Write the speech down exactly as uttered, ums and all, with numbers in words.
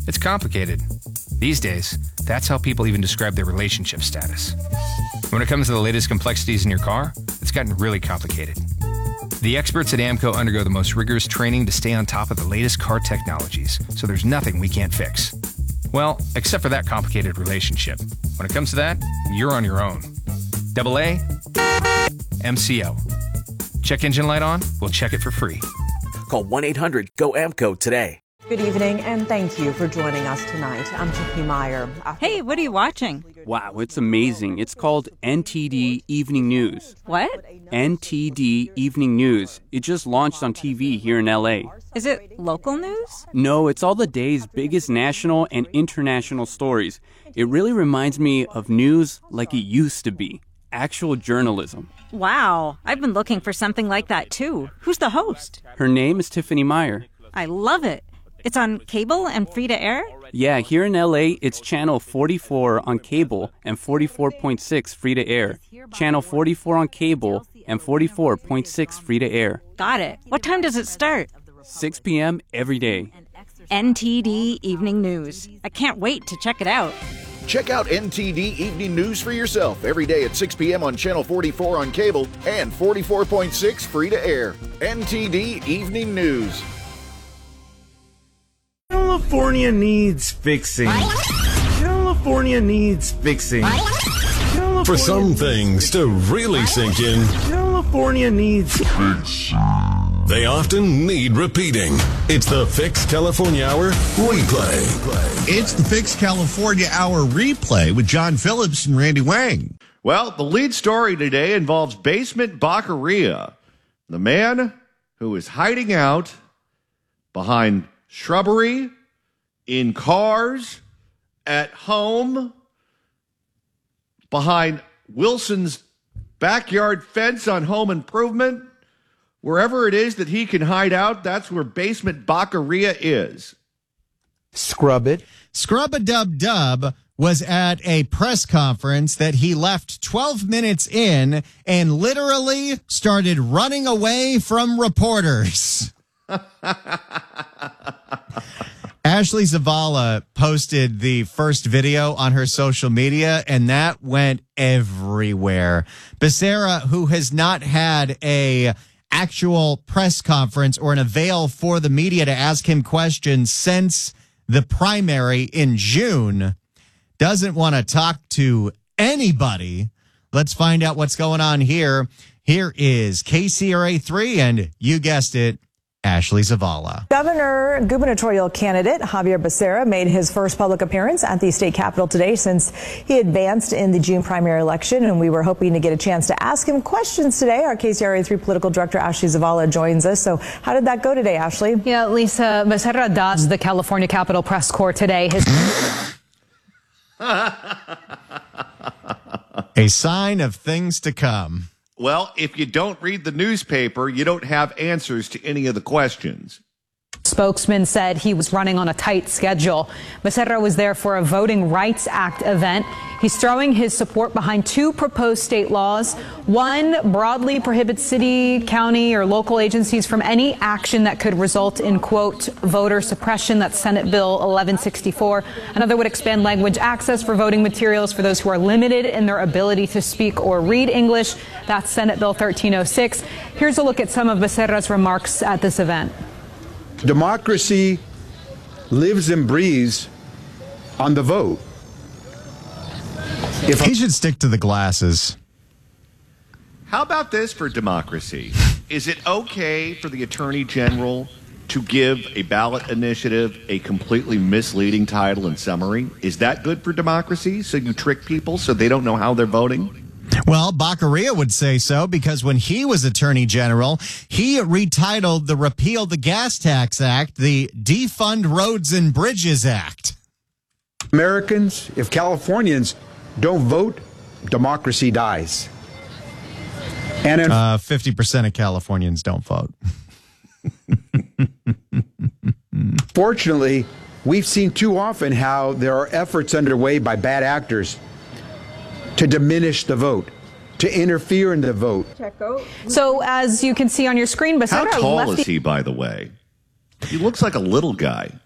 It's complicated. These days, that's how people even describe their relationship status. When it comes to the latest complexities in your car, it's gotten really complicated. The experts at AAMCO undergo the most rigorous training to stay on top of the latest car technologies, so there's nothing we can't fix. Well, except for that complicated relationship. When it comes to that, you're on your own. Double A, M C O. Check engine light on? We'll check it for free. Call one eight hundred G O A M C O today. Good evening, and thank you for joining us tonight. I'm Tiffany Meyer. Hey, what are you watching? Wow, it's amazing. It's called N T D Evening News. What? N T D Evening News. It just launched on T V here in L A. Is it local news? No, it's all the day's biggest national and international stories. It really reminds me of news like it used to be. Actual journalism. Wow, I've been looking for something like that too. Who's the host? Her name is Tiffany Meyer. I love it. It's on cable and free to air? Yeah, here in L A, it's channel forty-four on cable and forty-four point six free to air. Channel forty-four on cable and forty-four point six free to air. Got it. What time does it start? six p.m. every day. N T D Evening News. I can't wait to check it out. Check out N T D Evening News for yourself every day at six p.m. on Channel forty-four on cable and forty-four point six free to air. N T D Evening News. California needs fixing. California needs fixing. California For some things to really sink in, California needs fixing. They often need repeating. It's the Fix California Hour replay. It's the Fix California Hour replay with John Phillips and Randy Wang. Well, the lead story today involves Basement Baccaria, the man who is hiding out behind shrubbery, in cars, at home, behind Wilson's backyard fence on Home Improvement. Wherever it is that he can hide out, that's where Basement Baccaria is. Scrub it. Scrub-a-dub-dub was at a press conference that he left twelve minutes in and literally started running away from reporters. Ashley Zavala posted the first video on her social media, and that went everywhere. Becerra, who has not had a actual press conference or an avail for the media to ask him questions since the primary in June, doesn't want to talk to anybody. Let's find out what's going on here. Here is K C R A three, and you guessed it, Ashley Zavala. Governor gubernatorial candidate Xavier Becerra made his first public appearance at the state capitol today since he advanced in the June primary election, and we were hoping to get a chance to ask him questions today. Our K C R A three political director Ashley Zavala joins us. So how did that go today, Ashley? Yeah, Lisa, Becerra dodged the California Capitol press corps today. His a sign of things to come. Well, if you don't read the newspaper, you don't have answers to any of the questions. spokesman said he was running on a tight schedule. Becerra was there for a Voting Rights Act event. He's throwing his support behind two proposed state laws. One broadly prohibits city, county, or local agencies from any action that could result in, quote, voter suppression. That's Senate Bill eleven sixty-four. Another would expand language access for voting materials for those who are limited in their ability to speak or read English. That's Senate Bill thirteen oh six. Here's a look at some of Becerra's remarks at this event. Democracy lives and breathes on the vote. If he should stick to the glasses. How about this for democracy? Is it okay for the Attorney General to give a ballot initiative a completely misleading title and summary? Is that good for democracy? So you trick people so they don't know how they're voting? Well, Baccaria would say so, because when he was Attorney General, he retitled the Repeal the Gas Tax Act the Defund Roads and Bridges Act. Americans, if Californians don't vote, democracy dies. And in- uh, fifty percent of Californians don't vote. Fortunately, we've seen too often how there are efforts underway by bad actors to diminish the vote, to interfere in the vote. So as you can see on your screen, Becerra How tall left is he, by the way? He looks like a little guy.